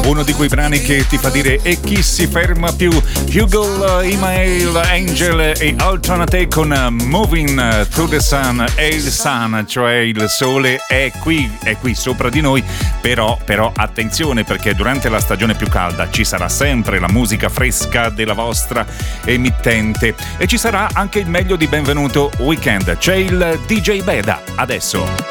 Uno di quei brani che ti fa dire e chi si ferma più. Hugo, Email, Angel e Alternate con Moving to the Sun. E il sun, cioè il sole è qui sopra di noi, però attenzione, perché durante la stagione più calda ci sarà sempre la musica fresca della vostra emittente e ci sarà anche il meglio di Benvenuto Weekend. C'è il DJ Beda adesso.